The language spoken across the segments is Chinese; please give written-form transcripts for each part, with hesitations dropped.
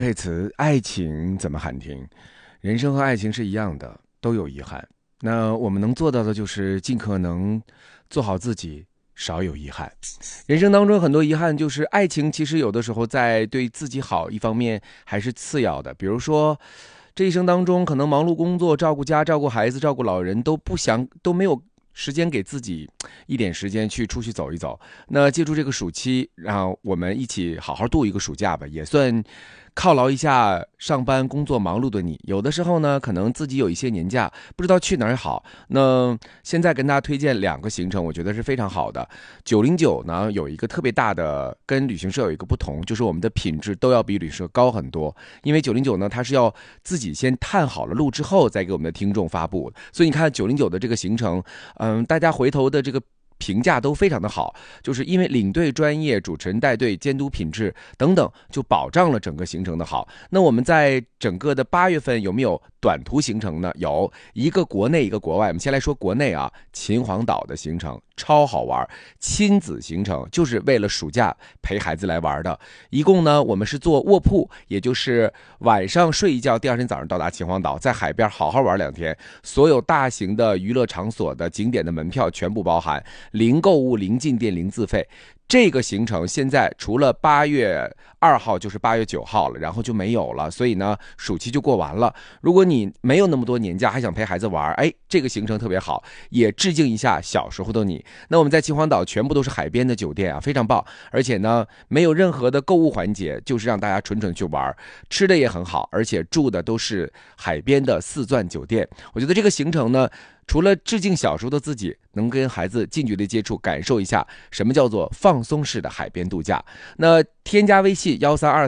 配词爱情怎么喊停？人生和爱情是一样的，都有遗憾。那我们能做到的就是尽可能做好自己，少有遗憾。人生当中很多遗憾，就是爱情其实有的时候在对自己好一方面还是次要的。比如说这一生当中，可能忙碌工作、照顾家、照顾孩子、照顾老人，都没有时间给自己一点时间去出去走一走。那借助这个暑期，让我们一起好好度一个暑假吧，也算犒劳一下上班工作忙碌的你。有的时候呢，可能自己有一些年假，不知道去哪儿好。那现在跟大家推荐2个行程，我觉得是非常好的。909呢有一个特别大的，跟旅行社有一个不同，就是我们的品质都要比旅行社高很多。因为909呢，它是要自己先探好了路之后，再给我们的听众发布。所以你看909的这个行程，大家回头的这个评价都非常的好，就是因为领队专业、主持人带队、监督品质等等，就保障了整个行程的好。那我们在整个的8月份有没有短途行程呢？有一个国内，一个国外。我们先来说国内啊，秦皇岛的行程超好玩，亲子行程，就是为了暑假陪孩子来玩的。一共呢，我们是坐卧铺，也就是晚上睡一觉，第二天早上到达秦皇岛，在海边好好玩2天。所有大型的娱乐场所的景点的门票全部包含，零购物、零进店、零自费。这个行程现在除了8月2号就是8月9号了，然后就没有了，所以呢，暑期就过完了。如果你没有那么多年假，还想陪孩子玩，这个行程特别好，也致敬一下小时候的你。那我们在秦皇岛全部都是海边的酒店啊，非常棒，而且呢，没有任何的购物环节，就是让大家纯纯去玩，吃的也很好，而且住的都是海边的4钻酒店。我觉得这个行程呢，除了致敬小时候的自己，能跟孩子近距离接触，感受一下什么叫做放松式的海边度假。那添加微信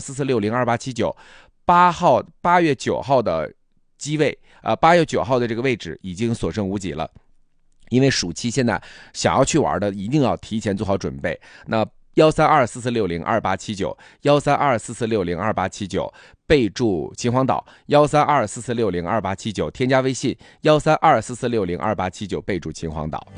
13244602879，8月9号的机位8月9号的这个位置已经所剩无几了。因为暑期现在想要去玩的，一定要提前做好准备。那13244602879，13244602879，备注秦皇岛，13244602879，添加微信13244602879，备注秦皇岛。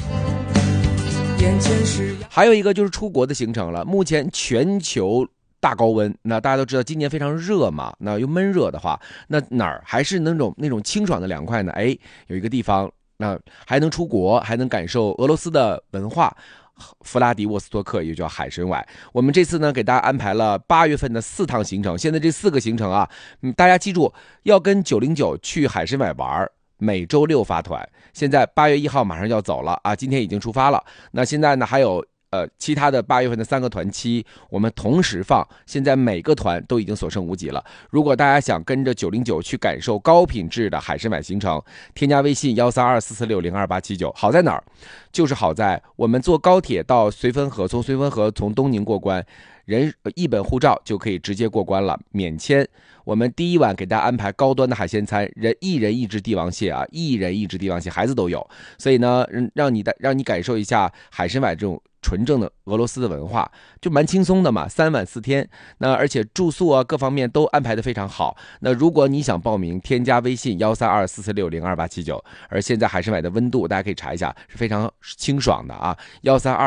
还有一个就是出国的行程了。目前全球大高温，那大家都知道今年非常热嘛，那又闷热的话，那哪儿还是那种清爽的凉快呢？有一个地方，那还能出国，还能感受俄罗斯的文化，弗拉迪沃斯托克，也叫海参崴。我们这次呢，给大家安排了8月份的4趟行程。现在这4个行程啊，大家记住要跟909去海参崴玩，每周6发团。现在8月1号马上要走了啊，今天已经出发了。那现在呢，还有其他的8月份的3个团期，我们同时放，现在每个团都已经所剩无几了。如果大家想跟着909去感受高品质的海参崴行程，添加微信13244602879。好在哪儿？就是好在我们坐高铁到绥芬河，从绥芬河从东宁过关，一本护照就可以直接过关了，免签。我们第一晚给大家安排高端的海鲜餐，一人一只帝王蟹啊，一人一只帝王蟹，孩子都有。所以呢，让你感受一下海参崴这种纯正的俄罗斯的文化，就蛮轻松的嘛，3晚4天。那而且住宿啊各方面都安排的非常好。那如果你想报名，添加微信13244602879。而现在海参崴的温度大家可以查一下，是非常清爽的啊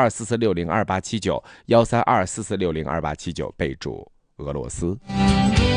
，13244602879，13244602879，备注俄罗斯。